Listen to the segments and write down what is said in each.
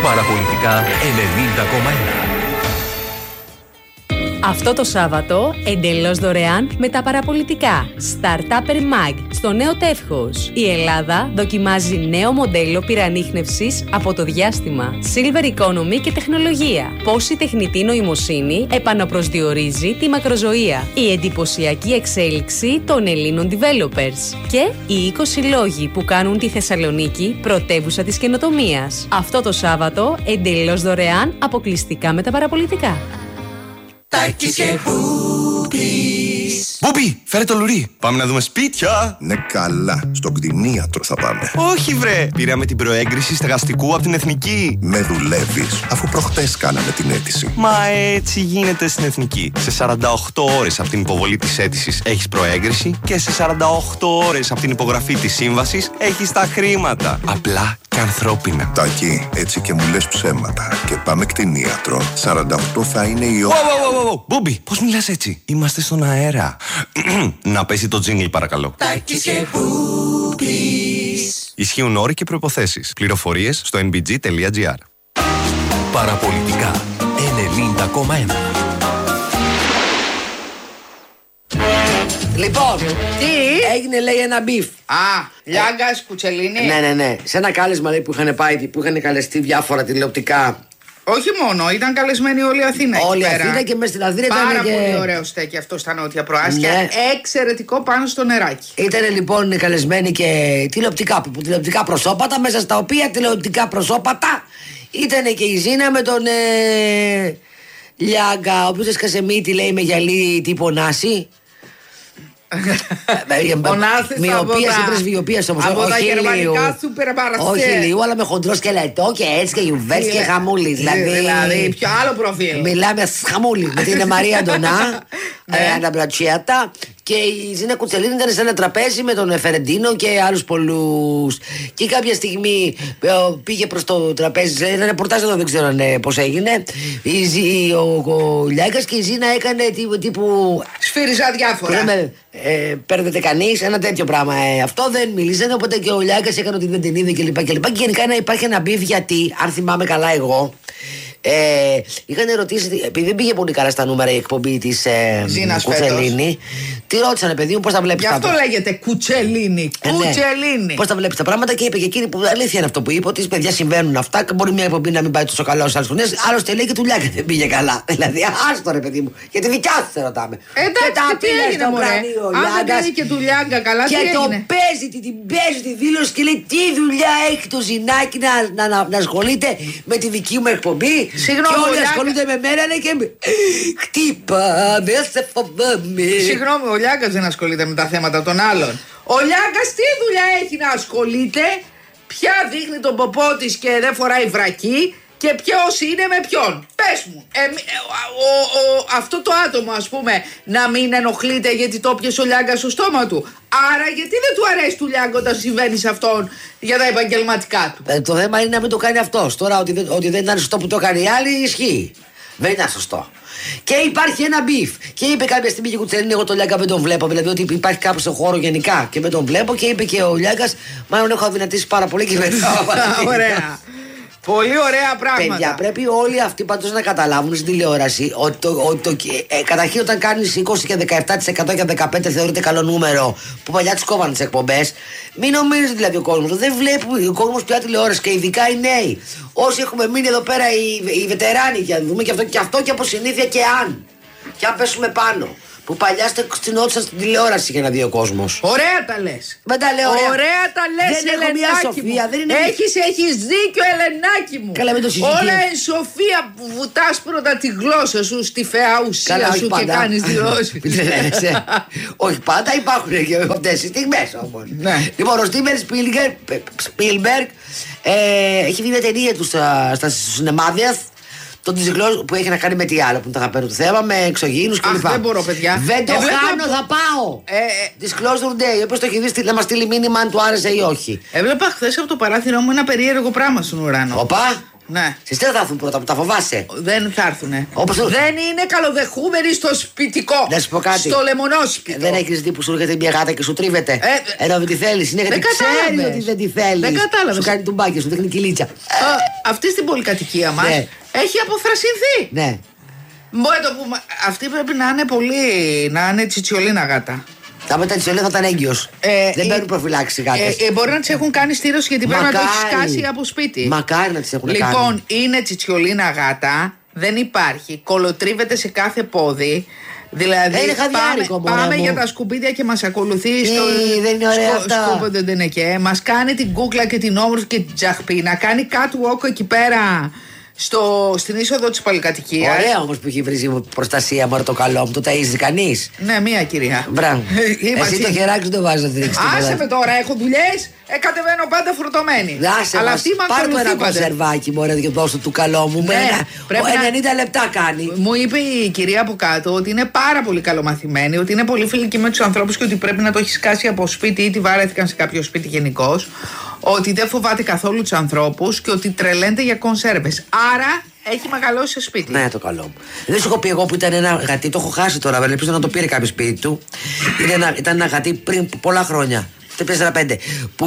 Παραπολιτικά 90,1. Αυτό το Σάββατο, εντελώς δωρεάν με τα παραπολιτικά Startupper Mag στο νέο τεύχος. Η Ελλάδα δοκιμάζει νέο μοντέλο πυρανίχνευσης από το διάστημα, Silver Economy και τεχνολογία. Πώς η τεχνητή νοημοσύνη επαναπροσδιορίζει τη μακροζωία. Η εντυπωσιακή εξέλιξη των Ελλήνων developers. Και οι 20 λόγοι που κάνουν τη Θεσσαλονίκη πρωτεύουσα της καινοτομίας. Αυτό το Σάββατο, εντελώς δωρεάν, αποκλειστικά με τα παραπολιτικά. Τάκης και Μπούπης. Μπούπη, φέρε το λουρί. Πάμε να δούμε σπίτια. Ναι, καλά. Στον κτηνίατρο θα πάμε. Όχι, βρε. Πήραμε την προέγκριση στεγαστικού από την Εθνική. Με δουλεύεις, αφού προχτές κάναμε την αίτηση. Μα έτσι γίνεται στην Εθνική. Σε 48 ώρες από την υποβολή της αίτησης έχεις προέγκριση και σε 48 ώρες από την υπογραφή της σύμβασης έχεις τα χρήματα. Απλά και ανθρώπινα. Τάκη, έτσι και μου λες ψέματα. Και πάμε κτηνίατρο. 48 θα είναι η ώρα. Μπούμπι, πώς μιλάς έτσι? Είμαστε στον αέρα. Να πέσει το τζίνγκλ, παρακαλώ. Τάκης και Μπούπης. Ισχύουν όροι και προϋποθέσεις. Πληροφορίες στο nbg.gr. Παραπολιτικά 90,1. Λοιπόν, Τι? έγινε λέει ένα μπιφ. Λιάγκας, Κουτσελίνη. Ναι. Σε ένα κάλεσμα λέει, που είχαν πάει, που είχαν καλεστεί διάφορα τηλεοπτικά. Όχι μόνο, ήταν καλεσμένη όλη η Αθήνα. Όλη η εκεί πέρα. Αθήνα και μέσα στην Αθήνα ήταν. Πάρα και... πολύ ωραίο στέκει αυτό στα νότια προάστια. Ναι. Εξαιρετικό πάνω στο νεράκι. Ήταν λοιπόν καλεσμένοι και τηλεοπτικά προσώπατα, μέσα στα οποία τηλεοπτικά προσώπατα ήταν και η Ζήνα με τον Λιάγκα, ο οποίος έσκασε μύτη, λέει, με γυαλί τύπο Νάση. Μοιοπίας ή πρεσβειοπίας όμως. Από τα γερμανικά σούπερ μαραστέ. Όχι λίγο, αλλά με χοντρό σκελετό και έτσι και γιουβέτς και χαμούλης. Δηλαδή πιο άλλο προφίλ. Μιλάμε χαμούλη με την Μαρία Ντονά, Αναμπρατσιάτα. Και η Ζήνα Κουτσελίνη ήταν σε ένα τραπέζι με τον Φερεντίνο και άλλους πολλούς. Και κάποια στιγμή πήγε προς το τραπέζι. Ένα ρεπορτάζ εδώ, δεν ξέρω πώς έγινε. Ο Λιάγκας και η Ζήνα έκανε τύπου. Σφύριζα διάφορα. Παίρνετε κανείς, ένα τέτοιο πράγμα. Αυτό δεν μίλησαν. Οπότε και ο Λιάγκας έκανε ότι δεν την είδε κλπ. Και γενικά υπάρχει ένα μπιφ γιατί, αν θυμάμαι καλά εγώ. Είχαν ρωτήσει, επειδή δεν πήγε πολύ καλά στα νούμερα η εκπομπή της Κουτσελίνη, τι ρώτησανε, παιδί μου, πώς τα βλέπεις? Γι' αυτό λέγεται Κουτσελίνη. Κουτσελίνη. Πώς τα βλέπεις τα πράγματα? Και είπε και εκείνη που αλήθεια είναι αυτό που είπε, ότι παιδιά συμβαίνουν αυτά. Μπορεί μια εκπομπή να μην πάει τόσο καλά ως άλλες χρονιές. Άλλωστε λέει και του Λιάγκα δεν πήγε καλά. Δηλαδή, άστο ρε παιδί μου, για τη δικιά σου σε ρωτάμε. Εντάξει, τι έγινε, μωρέ? Αν δεν πήγε και του Λιάγκα καλά, τι έγινε? Και το παίζει τη δήλωση και λέει τι δουλειά έχει το Ζηνάκι να ασχολείται με τη δική μου εκπομπή. Συγγνώμη, και όλοι ασχολούνται με μένα, λέει, και χτύπα, δεν σε φοβάμαι. Συγγνώμη, ο Λιάγκας δεν ασχολείται με τα θέματα των άλλων. Ο Λιάγκας τι δουλειά έχει να ασχολείται? Ποια δείχνει τον ποπό της και δεν φοράει βρακί? Και ποιος είναι με ποιον? Πες μου. Αυτό το άτομο, ας πούμε, να μην ενοχλείται γιατί το πιασε ο Λιάγκας στο στόμα του. Άρα γιατί δεν του αρέσει του Λιάγκα όταν συμβαίνει σε αυτόν για τα επαγγελματικά του? Το θέμα είναι να μην το κάνει αυτός. Τώρα ότι δεν ήταν σωστό που το κάνει η άλλη ισχύει. Δεν ήταν σωστό. Και υπάρχει ένα μπιφ. Και είπε κάποια στιγμή και η Κουτσελίνη, εγώ τον Λιάγκα δεν τον βλέπω. Δηλαδή ότι υπάρχει κάπου στον χώρο γενικά και δεν τον βλέπω. Και είπε και ο Λιάγκας, μάλλον έχω αδυνατήσει πάρα πολύ και μετά. Ωραία. Πολύ ωραία πράγματα. Παιδιά, πρέπει όλοι αυτοί πάντως να καταλάβουν στην τηλεόραση ότι καταρχήν όταν κάνεις 20 και 17% και 15% θεωρείται καλό νούμερο, που παλιά τις κόβανε τις εκπομπές. Μην νομίζετε δηλαδή ο κόσμος. Δεν βλέπει ο κόσμος πια τηλεόραση και ειδικά οι νέοι. Όσοι έχουμε μείνει εδώ πέρα οι βετεράνοι, για να δούμε και αυτό και από συνήθεια και αν πέσουμε πάνω. Που παλιά στενόντουσαν στην τηλεόραση για να δει ο κόσμος. Ωραία τα λες. Δεν τα λέω ωραία. Ωραία τα λες, δεν έχω μια σοφία. Δεν είναι... Έχεις δίκιο, Ελενάκι μου. Καλά, μην το συζητήσουμε. Όλα η σοφία που βουτάς πρώτα τη γλώσσα σου στη φαιά ουσία. Καλά, σου και κάνεις δηλώσεις. Όχι πάντα, υπάρχουν και αυτές οι στιγμές όμως. Λοιπόν, ο Στίβεν Σπίλμπεργκ έχει βγει μια ταινία του στα σινεμάδια. Τον Disclosure που έχει να κάνει με τι άλλο που είναι το αγαπημένο του θέμα, με εξωγήινους κλπ. Δεν μπορώ, παιδιά. Δεν το χάνω, θα πάω. Disclosure Day, όπως το έχει δει, να μας στείλει μήνυμα αν του άρεσε ή όχι. Έβλεπα χθες από το παράθυρο μου ένα περίεργο πράγμα στον ουρανό. Οπα. Ναι. Στις 3 θα έρθουν πρώτα που τα φοβάσαι. Δεν θα έρθουνε. Όπως Δεν είναι καλοδεχούμενοι στο σπιτικό. Να σου πω κάτι. Στο λεμονόσπιτο. Δεν έχεις δει που σου έρχεται μια γάτα και σου τρίβεται. Ενώ δεν τη θέλεις. Είναι γιατί ξέρει ότι δεν τη θέλεις. Δεν κατάλαβες. Σου κάνει τουμπάκι, σου δείχνει κυλίτσα. Αυτή στην πολυκατοικία μας Ναι. έχει αποθρασινθεί. Ναι. Μπορεί να το πούμε. Αυτή πρέπει να είναι πολύ. Να είναι τσιτσιολίνα γάτα. Τα μετά τη θα ήταν έγκυος. Δεν παίρνουν προφυλάξει οι γάτες. Μπορεί να τις έχουν κάνει στήρωση γιατί πρέπει να το έχει σκάσει από σπίτι. Μακάρι να τις έχουν κάνει. Λοιπόν, είναι τσιτσιολίνα γάτα. Δεν υπάρχει. Κολοτρίβεται σε κάθε πόδι. Δηλαδή, είναι χαδιάρικο, πάμε για τα σκουπίδια και μας ακολουθεί στο. Δεν είναι ωραία αυτά. Σκούπιδε δεν είναι και. Μας κάνει την κούκλα και την όμορφη και την τζαχπή. Να κάνει catwalk εκεί πέρα. Στην είσοδο της πολυκατοικίας. Ωραία όμως που έχει βρει προστασία, μωρέ το καλό μου. Το ταΐζει κανείς. Ναι, μία κυρία. Μπράβο. Εσύ το χεράκι σου το βάζεις να δείξεις. Άσε με τώρα, έχω δουλειές. Κατεβαίνω πάντα φορτωμένη. Αλλά αυτή πάρ' το ένα κονσερβάκι, μωρέ, και δώσ' του καλό μου. Ναι, 90 λεπτά κάνει. Μου είπε η κυρία από κάτω ότι είναι πάρα πολύ καλομαθημένη, ότι είναι πολύ φιλική με τους ανθρώπους και ότι πρέπει να το έχει σκάσει από σπίτι ή τη βάρεθηκαν σε κάποιο σπίτι γενικώς. Ότι δεν φοβάται καθόλου τους ανθρώπους και ότι τρελαίνεται για κονσέρβες. Άρα έχει μεγαλώσει σε σπίτι. Ναι, το καλό μου. Δεν σου έχω πει εγώ που ήταν ένα γατί, το έχω χάσει τώρα, αλλά ελπίζω να το πήρε κάποιο σπίτι του. Ήταν ένα γατί πριν πολλά χρόνια. 4-5. Που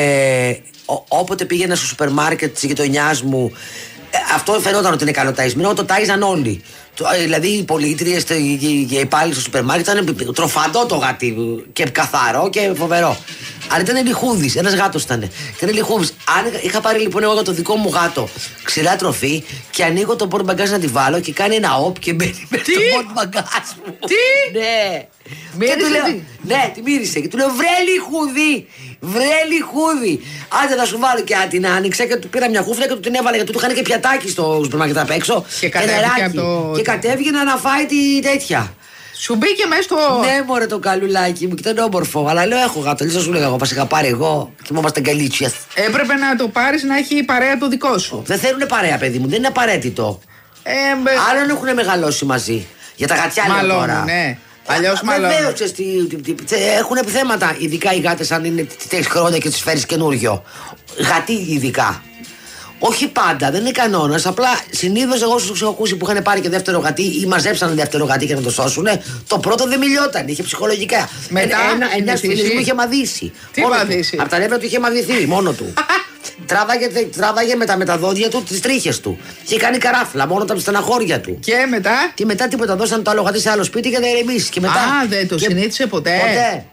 όποτε πήγαινα στο σούπερ μάρκετ τη γειτονιά μου, αυτό φαινόταν ότι είναι καλοταϊσμένο, το τάιζαν όλοι. Δηλαδή οι πολίτριες και οι υπάλληλοι στο σούπερ μάρκετ ήταν τροφαντό το γατί και καθαρό και φοβερό. Αλλά ήταν λιχούδης, ένας γάτος ήταν. Ήταν λιχούδης. Αν είχα πάρει λοιπόν εγώ το δικό μου γάτο ξηρά τροφή και ανοίγω το πόρτ μπαγκάζ να τη βάλω και κάνει ένα όπ και μπαίνει μέσα στο πόρτ μπαγκάζ μου. Τι? Ναι. Μύρισε Και του λέω, ναι, τη μύρισε. Και του λέω, βρε λιχούδη, βρε λιχούδη. Άντε θα σου βάλω και την άνοιξε και του πήρα μια χούφλα και του την έβαλε γιατί του είχαν και πιατάκι στο σούπερ μάρκετ απ' έξω. Και κατέβηκε και κατέβγαινε να φάει τη τέτοια. Σου μπήκε μέσα στο. Ναι, μωρέ το καλουλάκι μου, και ήταν όμορφο. Αλλά λέω, έχω γάτο. Λίσα σου λέγα εγώ, πα είχα πάρει εγώ. Θυμόμαστε γκαλίτσια. Έπρεπε να το πάρει να έχει παρέα το δικό σου. Δεν θέλουν παρέα, παιδί μου, δεν είναι απαραίτητο. Άλλον έχουν μεγαλώσει μαζί. Για τα γατιά λέω τώρα. Ναι. Αλλιώς μάλλον. Βεβαίως έχουν θέματα, ειδικά οι γάτες αν είναι 3 χρόνια και τις φέρεις καινούριο. Γατί ειδικά. Όχι πάντα, δεν είναι κανόνας. Απλά συνήθως εγώ στους έχω ακούσει που είχαν πάρει και δεύτερο γατί ή μαζέψαν δεύτερο γατί για να το σώσουν. Το πρώτο δεν μιλιόταν, είχε ψυχολογικά. Μετά ένα φίλο μου είχε μαδίσει. Τι μαδίσει? Από τα νεύρα του είχε μαδίσει μόνο του. Τράβαγε με τα δόντια του τις τρίχες του. Είχε κάνει καράφλα μόνο τα στεναχώρια του. Και μετά. Και μετά τίποτα, δώσαν το άλλο γατί σε άλλο σπίτι για να ηρεμήσει. Και μετά. Α, δεν το συνήθισε ποτέ. Ποτέ.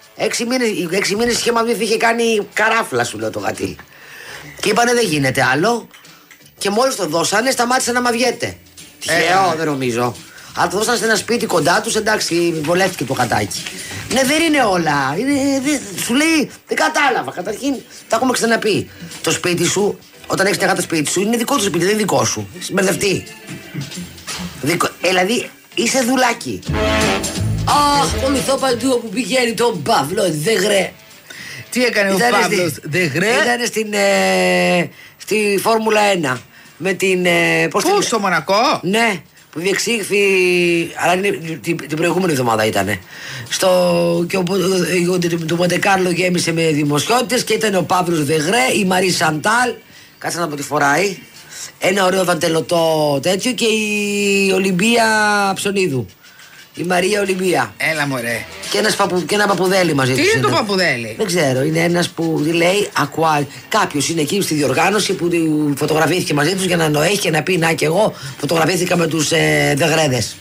6 μήνες είχε μαδίσει, είχε κάνει καράφλα, σου λέω το γατί. Και είπανε δεν γίνεται άλλο. Και μόλις το δώσανε, σταμάτησε να μαδιέται. Τυχαίο, δεν νομίζω. Αλλά το δώσανε σε ένα σπίτι κοντά του, εντάξει, βολεύτηκε το γατάκι. Ναι, δεν είναι όλα. Σου λέει, δεν κατάλαβα. Καταρχήν, τα έχουμε ξαναπεί. Το σπίτι σου, όταν έχεις μια γάτα σπίτι σου, είναι δικό του σπίτι, δεν είναι δικό σου. Μπερδευτεί. Δηλαδή, είσαι δουλάκι. Αχ, το μυθό παντού όπου πηγαίνει τον Παύλο, δεν γρέ. Τι έκανε ο Παύλος, δεν γρέ. Ήταν στη Φόρμουλα 1. Με την. Πού, στο Μονακό? Ναι, που διεξήχθη. Αλλά την προηγούμενη εβδομάδα ήταν. Και το Μοντεκάρλο γέμισε με δημοσιότητες και ήταν ο Παύλος Δεγρέ, η Μαρή Σαντάλ. Κάτσε να πω τι φοράει. Ένα ωραίο δαντελωτό τέτοιο και η Ολυμπία Ψωνίδου. Η Μαρία Ολυμπία. Έλα μωρέ. Και ένα παπουδέλι μαζί του. Τι είναι το παπουδέλι? Δεν ξέρω. Είναι ένας που λέει κάποιος είναι εκεί στη διοργάνωση που φωτογραφήθηκε μαζί τους για να νοέχει και να πει να και εγώ φωτογραφήθηκα με τους Δεγρέδες.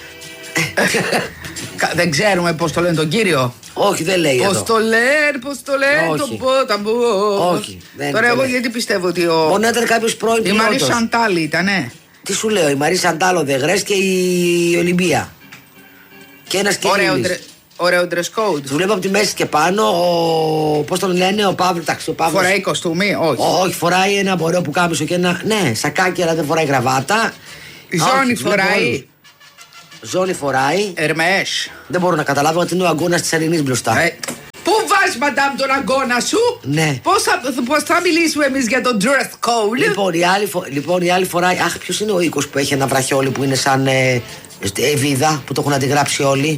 Δεν ξέρουμε πώς το λένε τον κύριο. Όχι, δεν λέει πώς το λένε τον Πόταμπο. Όχι. Τώρα εγώ γιατί πιστεύω ότι ο. Μπορεί να ήταν κάποιος πρώην πιλότος. Η Μαρή Σαντάλ ήτανε. Τι σου λέω, η Μαρή Σαντάλ, ο Δεγρές και η Ολυμπία. Και ένας Κυρίλης. Ωραίο dress code. Του βλέπω από τη μέση και πάνω. Πώς τον λένε, ο Παύλος. Φοράει κοστούμι, όχι. Όχι, φοράει ένα ωραίο πουκάμισο και ένα. Ναι, σακάκι, αλλά δεν φοράει γραβάτα. Ζώνη φοράει. Ζώνη φοράει. Ερμές. Δεν μπορώ να καταλάβω ότι είναι ο αγκώνας της Ελληνής μπροστά. Πού βάζεις, μαντάμ, τον αγκώνα σου? Ναι. Πώς θα μιλήσουμε εμείς για τον dress code? Λοιπόν, η άλλη φοράει. Αχ, ποιος είναι ο οίκος που έχει ένα βραχιόλι που είναι σαν. Βίδα που το έχουν αντιγράψει όλοι.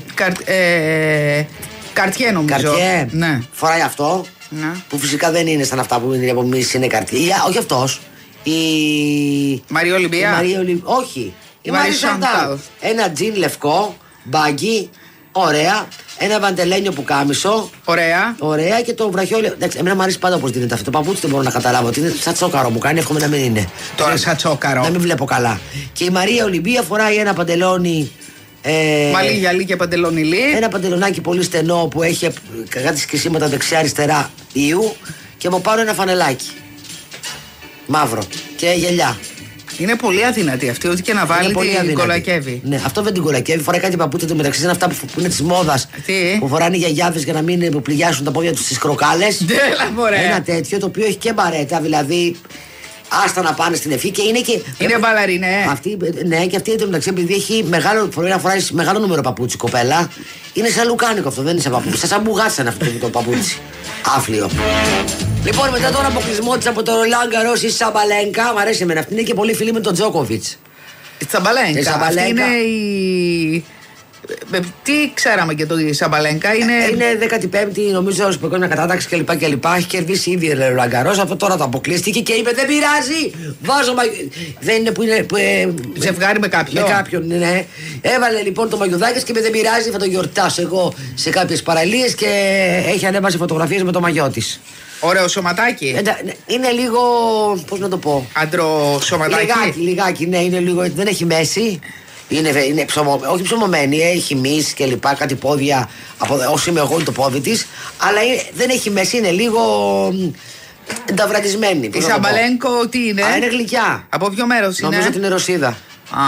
Καρτιέ νομίζω. Καρτιέ. Ναι. Φοράει αυτό. Ναι. Που φυσικά δεν είναι σαν αυτά που είναι από εμείς, είναι καρτιέ. Όχι αυτός. Μαρία Ολυμπία. Όχι. Η Μαρία Σαντάλ. Ένα τζιν λευκό, μπάγκι, ωραία. Ένα βαντελένιο πουκάμισο. Ωραία και το βραχιόλι. Εντάξει, εμένα μου αρέσει πάντα όπως δίνεται αυτό. Το παπούτσι δεν μπορώ να καταλάβω. Ότι είναι σαν τσόκαρο μου κάνει, εύχομαι να μην είναι. Τώρα σαν τσόκαρο. Να μην βλέπω καλά. Και η Μαρία Ολυμπία φοράει ένα παντελόνι. Μαλλί γυαλί και παντελόνι λί. Ένα παντελονάκι πολύ στενό που έχει κάτι σκισίματα δεξιά-αριστερά ιού. Και από πάνω ένα φανελάκι. Μαύρο. Και γυαλιά. Είναι πολύ αδυνατή αυτή, ό,τι και να βάλει την κολακεύει. Ναι, αυτό δεν την κολακεύει. Φοράει κάτι παπούτσια του μεταξύ. Είναι αυτά που είναι τη μόδα. Που φοράνε οι γιαγιάδες για να μην πληγιάσουν τα πόδια του στι κροκάλες. Ένα τέτοιο το οποίο έχει και μπαρέτα, δηλαδή. Άστα να πάνε στην ευχή και είναι και. Είναι μπαλαρίνε. Ναι, και αυτή εν τω μεταξύ, επειδή έχει φοράει μεγάλο νούμερο παπούτσι κοπέλα, είναι σαν λουκάνικο αυτό, δεν είναι σαν παπούτσι. Σαν μπουγάτσαν αυτό το παπούτσι. Άφλιο. Λοιπόν, μετά τον αποκλεισμό της από το Ρολάν Γκαρός η Σαμπαλένκα, μου αρέσει εμένα αυτή, είναι και πολύ φίλη με τον Τζόκοβιτς. Η Σαμπαλένκα. Αυτή είναι η. Τι ξέραμε και το Σαμπαλένκα είναι 15η νομίζω στην παγκόσμια κατάταξη κλπ. Έχει κερδίσει ήδη ο Ρολάν Γκαρός. Αυτό τώρα το αποκλείστηκε και είπε δεν πειράζει. Βάζω δεν είναι που είναι. Ζευγάρι με κάποιον. Με κάποιον, ναι. Έβαλε λοιπόν το μαγιουδάκι και είπε δεν πειράζει. Θα το γιορτάσω εγώ σε κάποιες παραλίες και έχει ανέβασε φωτογραφίες με το μαγιό της. Ωραίο σωματάκι. Είναι λίγο. Πώς να το πω. Αντροσωματάκι. Λιγάκι, ναι, είναι λίγο. Δεν έχει μέση. Είναι όχι ψωμωμένη, έχει μυς και λοιπά, κάτι πόδια. Όσο είμαι εγώ είναι το πόδι της. Αλλά δεν έχει μέση, είναι λίγο. Ενταυρατισμένη. Η Σαμπαλένκο τι είναι? Είναι γλυκιά. Από ποιο μέρος είναι? Νομίζω ότι είναι Ρωσίδα.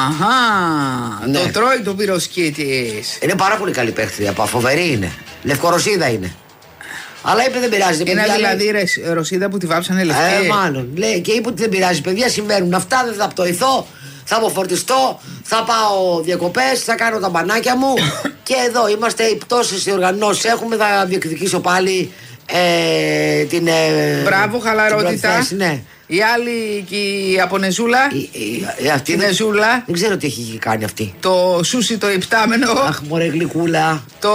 Αχά. Ναι. Το τρώει το πυροσκή της. Είναι πάρα πολύ καλή παίχτρια. Φοβερή είναι. Λευκορωσίδα είναι. Αλλά είπε δεν πειράζει. Είναι δηλαδή Ρωσίδα που τη βάψανε λευκή. Μάλλον. Λέει και είπε ότι δεν πειράζει. Παιδιά συμβαίνουν αυτά, δεν θα πτωηθώ. Θα αποφορτιστώ, θα πάω διακοπές, θα κάνω τα μπανάκια μου. Και εδώ είμαστε, οι πτώσεις, οι οργανώσεις έχουμε, θα διεκδικήσω πάλι την. Μπράβο, χαλαρότητα. Την ναι. Η άλλη και η Ιαπωνεζούλα. Αυτή η Νεζούλα. Δεν ξέρω τι έχει κάνει αυτή. Το σούσι το υπτάμενο. Αχ, μωρέ γλυκούλα. Το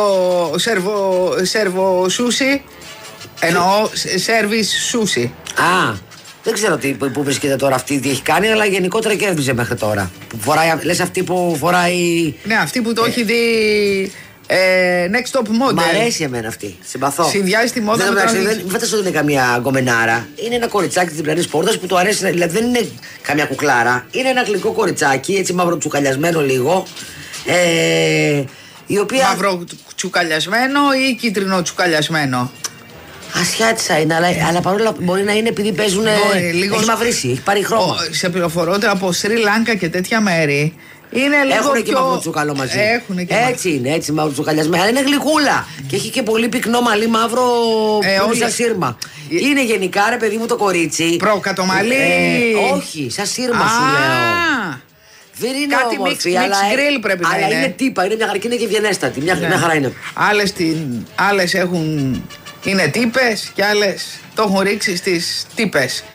σέρβο σούσι. Εννοώ σέρβις σούσι. Α. Δεν ξέρω που βρίσκεται τώρα αυτή, τι έχει κάνει, αλλά γενικότερα κέρδιζε μέχρι τώρα. Λες αυτή που φοράει. Ναι, αυτή που το έχει δει. Next Top Model. Μ' αρέσει εμένα αυτή. Συμπαθώ. Συνδυάζει τη μόδα με τον. Δεν φανταστώ ότι είναι καμία γκομενάρα. Είναι ένα κοριτσάκι τη διπλανή πόρτα που του αρέσει. Δηλαδή δεν είναι καμιά κουκλάρα. Είναι ένα γλυκό κοριτσάκι, έτσι μαύρο τσουκαλιασμένο λίγο. Η οποία. Μαύρο τσουκαλιασμένο ή κίτρινο τσουκαλιασμένο? Ασιάτισα είναι, αλλά παρόλα μπορεί να είναι επειδή παίζουν. Έχει μαυρίσει, έχει πάρει χρώμα. Σε πληροφορώ ότι από Σρι Λάνκα και τέτοια μέρη είναι λίγο έχουν πιο. Και μαύρο τσουκαλό μαζί. Έτσι είναι, έτσι μαύρο τσουκαλιασμένο. Αλλά είναι γλυκούλα. Και έχει και πολύ πυκνό μαλλί μαύρο. Πολύ σαν σύρμα. Είναι γενικά ρε παιδί μου το κορίτσι. Προκατομαλί. Όχι, σαν σύρμα σου λέω. Δεν είναι κάτι όμορφη, αλλά γκριλ πρέπει να είναι. Αλλά είναι τύπα, είναι μια χαρά και ευγενέστατη. Μια χαρά είναι. Άλλες έχουν. Είναι τύπες και άλλες το έχουν ρίξει στις τύπες.